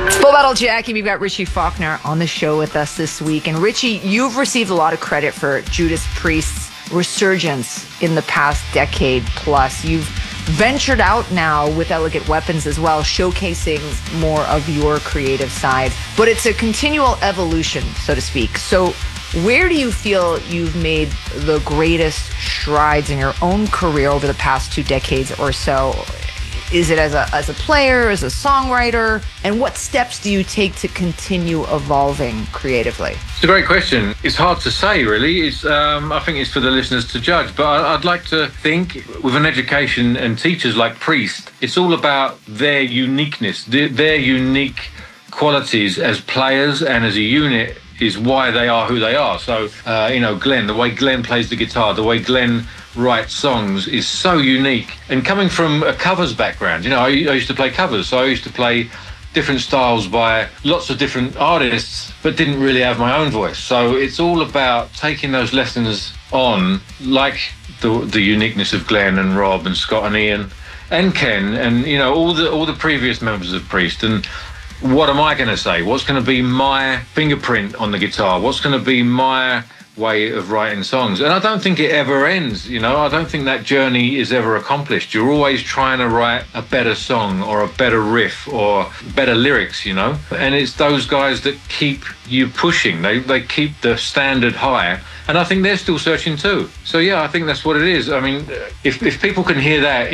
Full Metal Jackie, we've got Richie Faulkner on the show with us this week. And Richie, you've received a lot of credit for Judas Priest's resurgence in the past decade plus. You've ventured out now with Elegant Weapons as well, showcasing more of your creative side. But it's a continual evolution, so to speak. So where do you feel you've made the greatest strides in your own career over the past 2 decades or so? Is it as a player, as a songwriter? And what steps do you take to continue evolving creatively? It's a great question. It's hard to say, really. I think it's for the listeners to judge. But I'd like to think with an education and teachers like Priest, it's all about their uniqueness, their unique qualities as players and as a unit is why they are who they are. So, Glenn, the way Glenn plays the guitar, the way Glenn writes songs is so unique. And coming from a covers background, I used to play covers, so I used to play different styles by lots of different artists, but didn't really have my own voice. So it's all about taking those lessons on, like the uniqueness of Glenn and Rob and Scott and Ian and Ken and all the previous members of Priest. And what am I going to say? What's going to be my fingerprint on the guitar? What's going to be my way of writing songs? And I don't think it ever ends. I don't think that journey is ever accomplished. You're always trying to write a better song or a better riff or better lyrics, and it's those guys that keep you pushing. They keep the standard high, and I think they're still searching too. So yeah, I think that's what it is. I mean, if people can hear that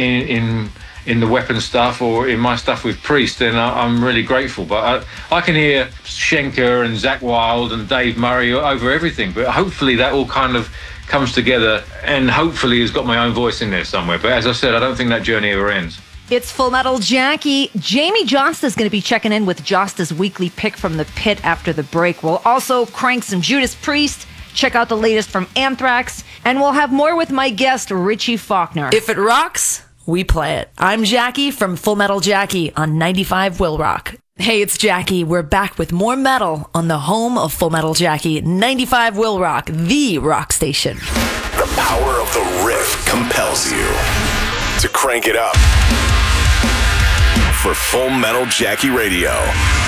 in the Weapon stuff or in my stuff with Priest, then I'm really grateful. But I can hear Schenker and Zakk Wylde and Dave Murray over everything. But hopefully that all kind of comes together and hopefully has got my own voice in there somewhere. But as I said, I don't think that journey ever ends. It's Full Metal Jackie. Jamie Josta is going to be checking in with Josta's weekly pick from the pit after the break. We'll also crank some Judas Priest, check out the latest from Anthrax, and we'll have more with my guest, Richie Faulkner. If it rocks, we play it. I'm Jackie from Full Metal Jackie on 95 Will Rock. Hey, it's Jackie. We're back with more metal on the home of Full Metal Jackie, 95 Will Rock, the rock station. The power of the riff compels you to crank it up for Full Metal Jackie Radio.